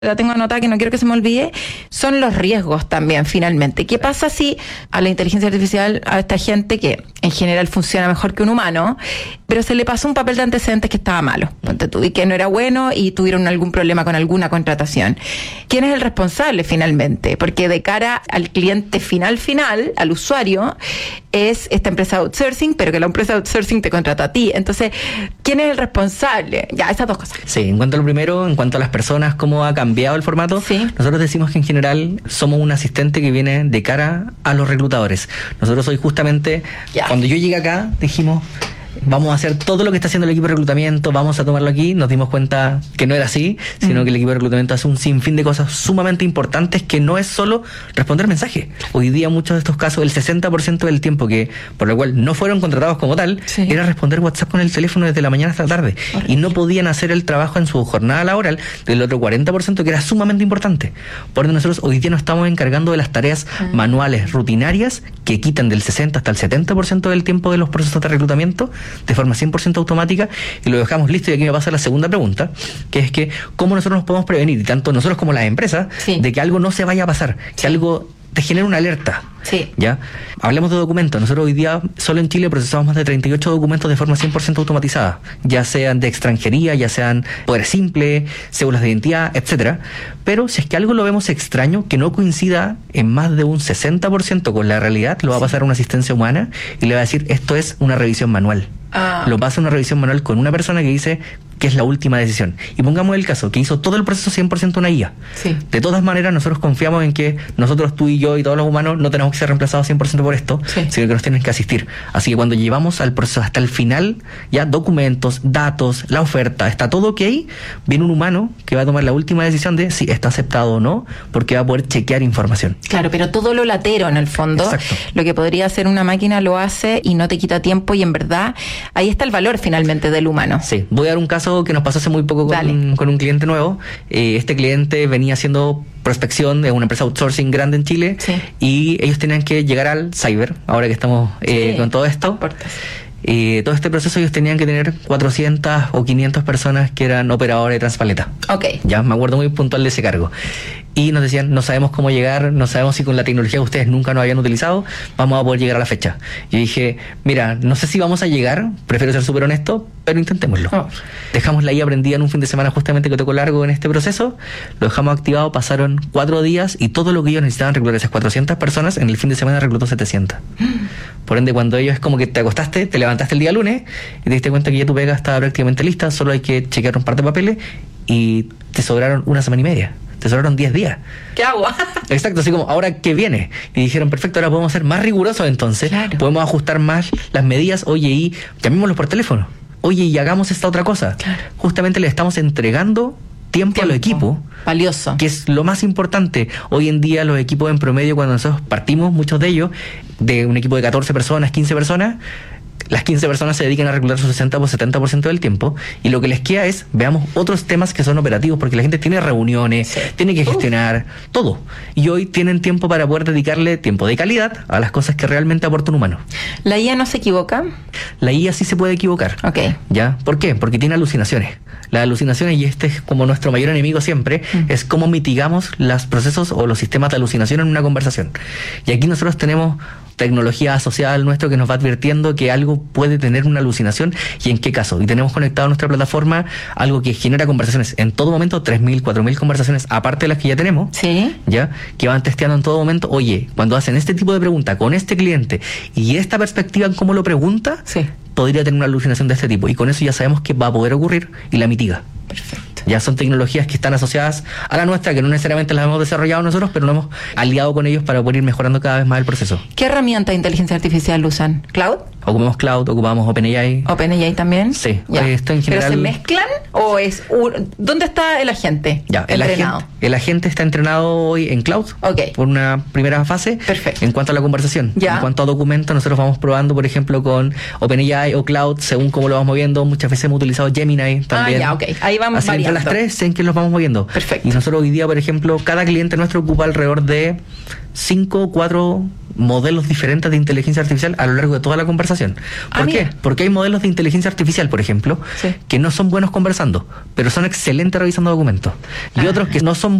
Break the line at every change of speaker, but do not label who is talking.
la tengo anotada que no quiero que se me olvide, son los riesgos también, finalmente. ¿Qué pasa si a la inteligencia artificial, a esta gente que en general funciona mejor que un humano, pero se le pasó un papel de antecedentes que estaba malo, ponte tú, y que no era bueno y tuvieron algún problema con alguna contratación? ¿Quién es el responsable finalmente? Porque de cara al cliente final, al usuario, es esta empresa outsourcing, pero que la empresa outsourcing te contrata a ti. Entonces, ¿quién es el responsable? Ya, esas dos cosas.
Sí, en cuanto a lo primero, en cuanto a las personas, cómo ha cambiado el formato,
sí.
Nosotros decimos que en general somos un asistente que viene de cara a los reclutadores. Nosotros hoy justamente, cuando yo llegué acá, dijimos, vamos a hacer todo lo que está haciendo el equipo de reclutamiento, vamos a tomarlo aquí. Nos dimos cuenta que no era así, sino que el equipo de reclutamiento hace un sinfín de cosas sumamente importantes, que no es solo responder mensajes. Hoy día muchos de estos casos, el 60% del tiempo que por lo cual no fueron contratados como tal, era responder WhatsApp con el teléfono desde la mañana hasta la tarde. Y no podían hacer el trabajo en su jornada laboral del otro 40% que era sumamente importante. Por ende, nosotros hoy día nos estamos encargando de las tareas manuales, rutinarias, que quitan del 60 hasta el 70% del tiempo de los procesos de reclutamiento de forma 100% automática, y lo dejamos listo. Y aquí me pasa la segunda pregunta, que es que cómo nosotros nos podemos prevenir, y tanto nosotros como las empresas, de que algo no se vaya a pasar, que algo te genere una alerta. ¿Ya? Hablemos de documentos. Nosotros hoy día solo en Chile procesamos más de 38 documentos de forma 100% automatizada, ya sean de extranjería, ya sean poder simple, cédulas de identidad, etcétera. Pero si es que algo lo vemos extraño, que no coincida en más de un 60% con la realidad, lo va a pasar a una asistencia humana y le va a decir, esto es una revisión manual. Lo pasa una revisión manual con una persona que dice que es la última decisión. Y pongamos el caso, que hizo todo el proceso 100% una IA. De todas maneras, nosotros confiamos en que nosotros, tú y yo y todos los humanos, no tenemos que ser reemplazados 100% por esto, sino que nos tienen que asistir. Así que cuando llevamos al proceso hasta el final, ya documentos, datos, la oferta, está todo ok, viene un humano que va a tomar la última decisión de si está aceptado o no, porque va a poder chequear información.
Claro, pero todo lo latero en el fondo, lo que podría hacer una máquina lo hace y no te quita tiempo, y en verdad ahí está el valor finalmente del humano.
Sí, voy a dar un caso que nos pasó hace muy poco con un cliente nuevo. Este cliente venía haciendo prospección de una empresa outsourcing grande en Chile, y ellos tenían que llegar al cyber, ahora que estamos con todo esto. Todo este proceso ellos tenían que tener 400 o 500 personas que eran operadores de Transpaleta. Ya me acuerdo muy puntual de ese cargo. Y nos decían, no sabemos cómo llegar, no sabemos si con la tecnología que ustedes nunca nos habían utilizado vamos a poder llegar a la fecha. Yo dije, mira, no sé si vamos a llegar, prefiero ser súper honesto, pero intentémoslo. Dejamos la IA prendida en un fin de semana justamente que tocó largo en este proceso, lo dejamos activado, pasaron 4 días y todo lo que ellos necesitaban reclutar esas 400 personas, en el fin de semana reclutó 700. Por ende, cuando ellos es como que te acostaste, te levantaste el día lunes y te diste cuenta que ya tu pega estaba prácticamente lista, solo hay que chequear un par de papeles y te sobraron 1 semana y media. Te sobraron 10 días.
¿Qué hago?
Exacto, así como, ¿ahora qué viene? Y dijeron, perfecto, ahora podemos ser más rigurosos entonces. Podemos ajustar más las medidas. Oye, y llamémoslos por teléfono. Oye, y hagamos esta otra cosa. Justamente le estamos entregando tiempo a los equipos.
Valioso.
Que es lo más importante. Hoy en día los equipos en promedio, cuando nosotros partimos, muchos de ellos, de un equipo de 14 personas, 15 personas, las 15 personas se dedican a reclutar su 60 o 70% del tiempo, y lo que les queda es, veamos otros temas que son operativos, porque la gente tiene reuniones, tiene que gestionar todo, y hoy tienen tiempo para poder dedicarle tiempo de calidad a las cosas que realmente aporta un humano.
¿La IA no se equivoca?
La IA sí se puede equivocar. ¿Ya? ¿Por qué? Porque tiene alucinaciones. Las alucinaciones, y este es como nuestro mayor enemigo siempre, es cómo mitigamos los procesos o los sistemas de alucinación en una conversación. Y aquí nosotros tenemos tecnología asociada al nuestro que nos va advirtiendo que algo puede tener una alucinación y en qué caso. Y tenemos conectado a nuestra plataforma algo que genera conversaciones en todo momento, 3.000, 4.000 conversaciones, aparte de las que ya tenemos, ¿ya? Que van testeando en todo momento. Oye, cuando hacen este tipo de pregunta con este cliente y esta perspectiva en cómo lo pregunta, podría tener una alucinación de este tipo. Y con eso ya sabemos que va a poder ocurrir y la mitiga.
Perfecto.
Ya son tecnologías que están asociadas a la nuestra, que no necesariamente las hemos desarrollado nosotros, pero nos hemos aliado con ellos para poder ir mejorando cada vez más el proceso.
¿Qué herramienta de inteligencia artificial usan? ¿Cloud?
Ocupamos Cloud, ocupamos OpenAI.
¿OpenAI también?
Sí. Esto en general...
¿Pero se mezclan o es... ¿Dónde está el agente entrenado?
El agente está entrenado hoy en Cloud por una primera fase.
Perfecto.
En cuanto a la conversación. En cuanto a documentos, nosotros vamos probando, por ejemplo, con OpenAI o Cloud, según cómo lo vamos moviendo. Muchas veces hemos utilizado Gemini también.
Ahí vamos
así
variando.
Entre las tres en que los vamos moviendo.
Perfecto.
Y nosotros hoy día, por ejemplo, cada cliente nuestro ocupa alrededor de 5 o 4 modelos diferentes de inteligencia artificial a lo largo de toda la conversación. ¿Por qué? Porque hay modelos de inteligencia artificial, por ejemplo, que no son buenos conversando, pero son excelentes revisando documentos. Y otros que no son